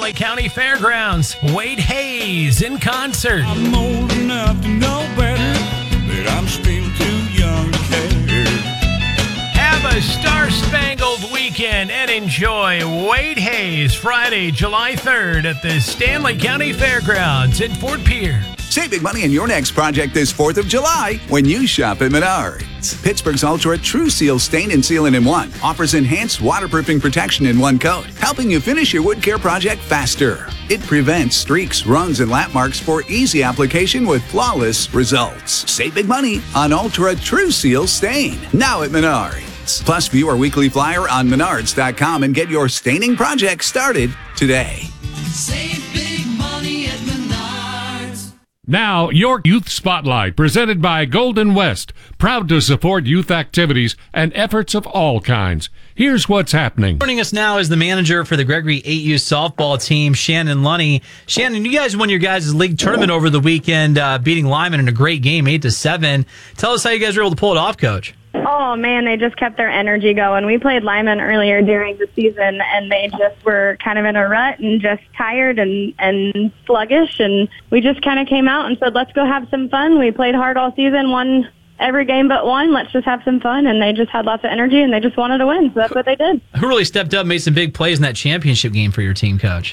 Stanley County Fairgrounds. Wade Hayes in concert. I'm old enough to know better, but I'm still too young to care. Have a star-spangled weekend and enjoy Wade Hayes Friday, July 3rd at the Stanley County Fairgrounds in Fort Pierre. Save big money on your next project this 4th of July when you shop at Menards. Pittsburgh's Ultra True Seal Stain and Sealant in One offers enhanced waterproofing protection in one coat, helping you finish your wood care project faster. It prevents streaks, runs, and lap marks for easy application with flawless results. Save big money on Ultra True Seal Stain, now at Menards. Plus, view our weekly flyer on Menards.com and get your staining project started today. Save big money at Menards. Now, your Youth Spotlight, presented by Golden West, proud to support youth activities and efforts of all kinds. Here's what's happening. Joining us now is the manager for the Gregory 8U softball team, Shannon Lunny. Shannon, you guys won your guys' league tournament over the weekend, beating Lyman in a great game, 8-7. Tell us how you guys were able to pull it off, Coach. Oh, man, they just kept their energy going. We played Lyman earlier during the season, and they just were kind of in a rut and just tired and sluggish, and we just kind of came out and said, let's go have some fun. We played hard all season, won every game but one. Let's just have some fun, and they just had lots of energy, and they just wanted to win, so that's what they did. Who really stepped up, made some big plays in that championship game for your team, Coach?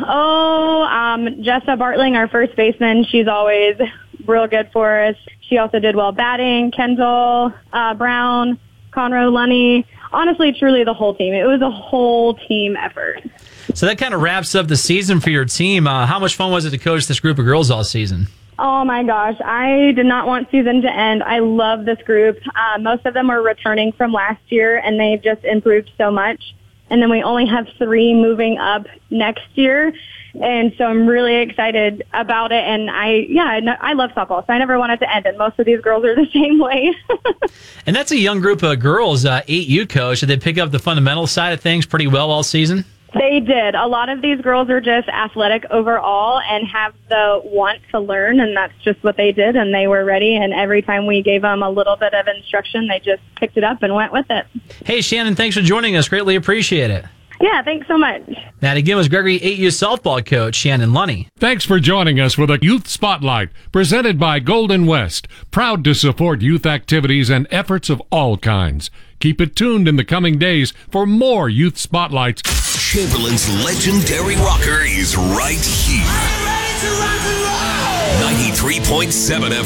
Jessa Bartling, our first baseman, she's always real good for us. She also did well batting. Kendall, Brown, Conroe, Lunny. Honestly, truly the whole team. It was a whole team effort. So that kind of wraps up the season for your team. How much fun was it to coach this group of girls all season? Oh, my gosh. I did not want season to end. I love this group. Most of them are returning from last year, and they've just improved so much. And then we only have 3 moving up next year. And so I'm really excited about it. And I love softball, so I never want it to end. And most of these girls are the same way. And that's a young group of girls, 8U coach. Did they pick up the fundamental side of things pretty well all season? They did. A lot of these girls are just athletic overall and have the want to learn, and that's just what they did, and they were ready. And every time we gave them a little bit of instruction, they just picked it up and went with it. Hey, Shannon, thanks for joining us. Greatly appreciate it. Yeah, thanks so much. That again was Gregory 8U softball coach Shannon Lunny. Thanks for joining us for the Youth Spotlight, presented by Golden West, proud to support youth activities and efforts of all kinds. Keep it tuned in the coming days for more Youth Spotlights. Chamberlain's legendary rocker is right here. 93.7 FM.